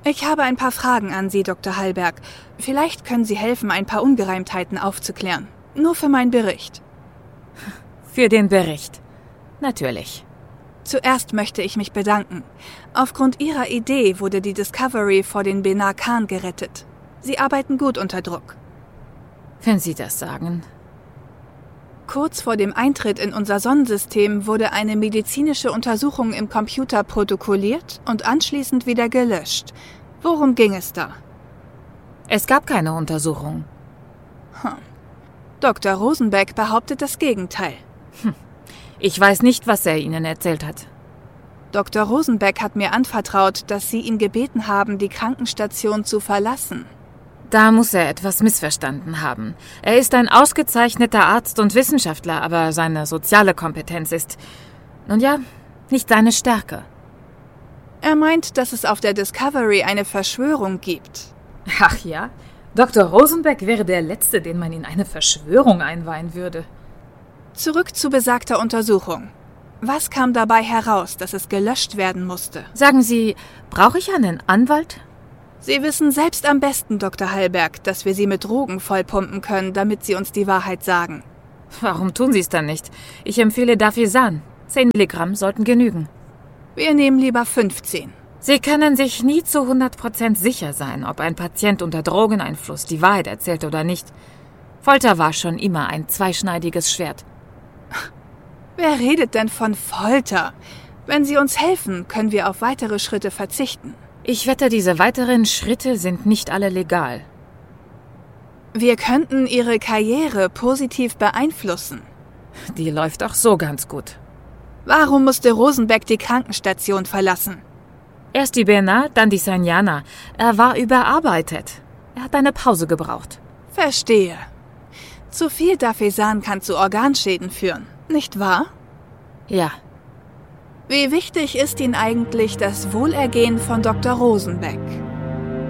Ich habe ein paar Fragen an Sie, Dr. Hallberg. Vielleicht können Sie helfen, ein paar Ungereimtheiten aufzuklären. Nur für meinen Bericht. Für den Bericht. Natürlich. Zuerst möchte ich mich bedanken. Aufgrund Ihrer Idee wurde die Discovery vor den Benar Khan gerettet. Sie arbeiten gut unter Druck. Wenn Sie das sagen. Kurz vor dem Eintritt in unser Sonnensystem wurde eine medizinische Untersuchung im Computer protokolliert und anschließend wieder gelöscht. Worum ging es da? Es gab keine Untersuchung. Dr. Rosenbeck behauptet das Gegenteil. Ich weiß nicht, was er Ihnen erzählt hat. Dr. Rosenbeck hat mir anvertraut, dass Sie ihn gebeten haben, die Krankenstation zu verlassen. Da muss er etwas missverstanden haben. Er ist ein ausgezeichneter Arzt und Wissenschaftler, aber seine soziale Kompetenz ist, nun ja, nicht seine Stärke. Er meint, dass es auf der Discovery eine Verschwörung gibt. Ach ja? Dr. Rosenbeck wäre der Letzte, den man in eine Verschwörung einweihen würde. Zurück zu besagter Untersuchung. Was kam dabei heraus, dass es gelöscht werden musste? Sagen Sie, brauche ich einen Anwalt? Sie wissen selbst am besten, Dr. Hallberg, dass wir Sie mit Drogen vollpumpen können, damit Sie uns die Wahrheit sagen. Warum tun Sie es dann nicht? Ich empfehle Dafisan. 10 Milligramm sollten genügen. Wir nehmen lieber 15. Sie können sich nie zu 100% sicher sein, ob ein Patient unter Drogeneinfluss die Wahrheit erzählt oder nicht. Folter war schon immer ein zweischneidiges Schwert. Wer redet denn von Folter? Wenn Sie uns helfen, können wir auf weitere Schritte verzichten. Ich wette, diese weiteren Schritte sind nicht alle legal. Wir könnten Ihre Karriere positiv beeinflussen. Die läuft auch so ganz gut. Warum musste Rosenbeck die Krankenstation verlassen? Erst die Benar, dann die Sanyana. Er war überarbeitet. Er hat eine Pause gebraucht. Verstehe. Zu viel Dafisan kann zu Organschäden führen, nicht wahr? Ja. Wie wichtig ist Ihnen eigentlich das Wohlergehen von Dr. Rosenbeck?